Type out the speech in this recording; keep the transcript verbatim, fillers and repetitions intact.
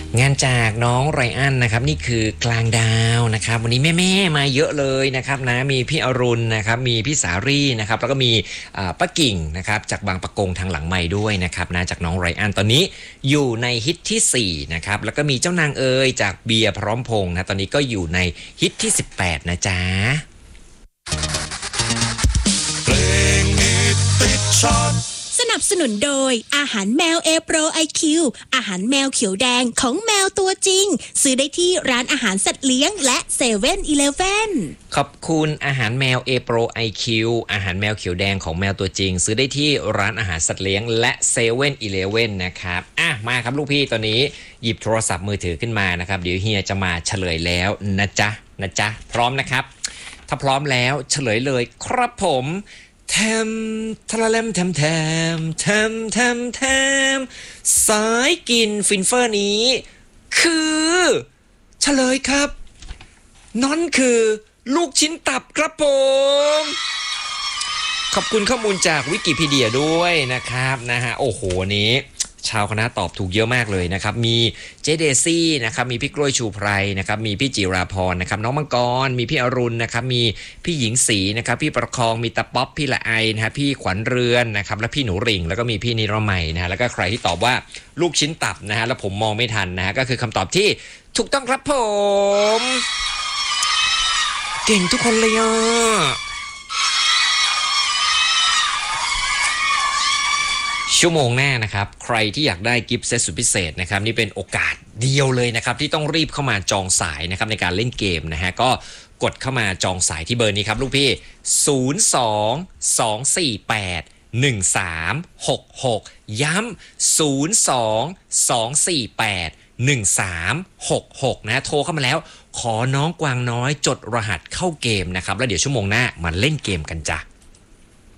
งานจากน้องไรอันนะครับนี่คือกลางดาวนะครับวันนี้แม่ๆมาเยอะเลยนะครับนะมีพี่อรุณนะครับมีพี่สารีนะครับแล้วก็มีป้ากิ่งนะครับจากบางปะกงทางหลังไม้ด้วยนะครับนะจากน้องไรอันตอนนี้อยู่ในฮิตที่สี่นะครับแล้วก็มีเจ้านางเอ๋ยจากเบียร์พร้อมพงษ์นะตอนนี้ก็อยู่ในฮิตที่สิบแปดนะจ๊ะเพลงฮิตติดชาร์ตสนับสนุนโดยอาหารแมว A Pro ไอ คิว อาหารแมวเขียวแดงของแมวตัวจริงซื้อได้ที่ร้านอาหารสัตว์เลี้ยงและเซเว่นอีเลฟเว่นขอบคุณอาหารแมว A Pro ไอ คิว อาหารแมวเขียวแดงของแมวตัวจริงซื้อได้ที่ร้านอาหารสัตว์เลี้ยงและเซเว่นอีเลฟเว่นนะครับอ่ะมาครับลูกพี่ตอนนี้หยิบโทรศัพท์มือถือขึ้นมานะครับเดี๋ยวเฮียจะมาเฉลยแล้วนะจ๊ะนะจ๊ะพร้อมนะครับถ้าพร้อมแล้วเฉลยเลยครับผมแทมทะเลมแทมแทมแทมแทมแทมสายกินฟินเฟอร์นี้คือเฉลยครับนั่นคือลูกชิ้นตับครับผมขอบคุณข้อมูลจากวิกิพีเดียด้วยนะครับนะฮะโอ้โหนี้ชาวคณะตอบถูกเยอะมากเลยนะครับมีเจเดซี่นะครับมีพี่กล้วยชูไพรนะครับมีพี่จิราพรนะครับน้องมังกรมีพี่อรุณนะครับมีพี่หญิงศรีนะครับพี่ประคองมีตะป๊อปพี่ละไอนะฮะพี่ขวัญเรือนนะครับและพี่หนูริ่งแล้วก็มีพี่นิรมัยนะฮะแล้วก็ใครที่ตอบว่าลูกชิ้นตับนะฮะแล้วผมมองไม่ทันนะฮะก็คือคำตอบที่ถูกต้องครับผมเก่งทุกคนเลยอ่ะชั่วโมงหน้านะครับใครที่อยากได้กิฟต์เซตสุดพิเศษนะครับนี่เป็นโอกาสเดียวเลยนะครับที่ต้องรีบเข้ามาจองสายนะครับในการเล่นเกมนะฮะก็กดเข้ามาจองสายที่เบอร์นี้ครับลูกพี่ศูนย์ สอง สอง สี่ แปด หนึ่ง สาม หก หกย้ำศูนย์ สอง สอง สี่ แปด หนึ่ง สาม หก หกนะโทรเข้ามาแล้วขอน้องกวางน้อยจดรหัสเข้าเกมนะครับแล้วเดี๋ยวชั่วโมงหน้ามาเล่นเกมกันจ้ะ